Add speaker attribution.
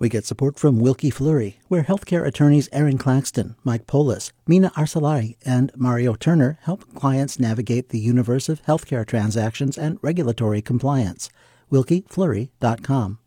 Speaker 1: We get support from Wilkie Fleury, where healthcare attorneys Aaron Claxton, Mike Polis, Mina Arsalari, and Mario Turner help clients navigate the universe of healthcare transactions and regulatory compliance. WilkieFleury.com.